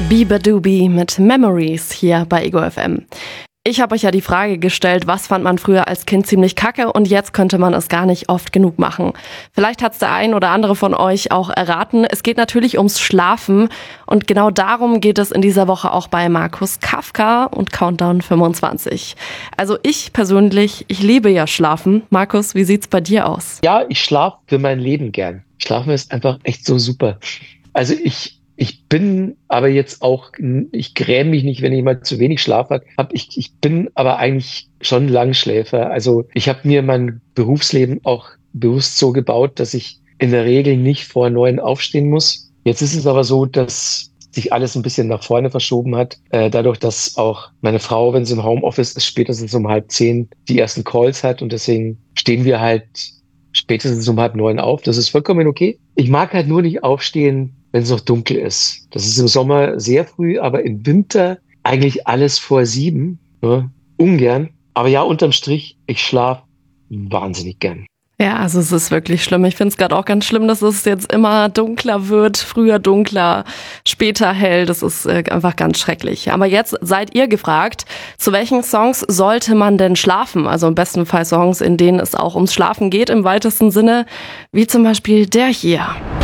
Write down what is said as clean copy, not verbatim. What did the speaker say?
Bieber-Doobie mit Memories hier bei Ego FM. Ich habe euch ja die Frage gestellt, was fand man früher als Kind ziemlich kacke und jetzt könnte man es gar nicht oft genug machen. Vielleicht hat es der ein oder andere von euch auch erraten. Es geht natürlich ums Schlafen und genau darum geht es in dieser Woche auch bei Markus Kafka und Countdown 25. Also ich persönlich, ich liebe ja Schlafen. Markus, wie sieht's bei dir aus? Ja, ich schlafe für mein Leben gern. Schlafen ist einfach echt so super. Also ich bin aber jetzt auch, ich gräme mich nicht, wenn ich mal zu wenig Schlaf habe. Ich bin aber eigentlich schon Langschläfer. Also ich habe mir mein Berufsleben auch bewusst so gebaut, dass ich in der Regel nicht vor 9 aufstehen muss. Jetzt ist es aber so, dass sich alles ein bisschen nach vorne verschoben hat. Dadurch, dass auch meine Frau, wenn sie im Homeoffice ist, spätestens um 9:30 die ersten Calls hat und deswegen stehen wir halt spätestens um 8:30 auf. Das ist vollkommen okay. Ich mag halt nur nicht aufstehen, wenn es noch dunkel ist. Das ist im Sommer sehr früh, aber im Winter eigentlich alles vor 7. Ne? Ungern. Aber ja, unterm Strich, ich schlafe wahnsinnig gern. Ja, also es ist wirklich schlimm. Ich finde es gerade auch ganz schlimm, dass es jetzt immer dunkler wird, früher dunkler, später hell. Das ist einfach ganz schrecklich. Aber jetzt seid ihr gefragt, zu welchen Songs sollte man denn schlafen? Also im besten Fall Songs, in denen es auch ums Schlafen geht, im weitesten Sinne, wie zum Beispiel der hier.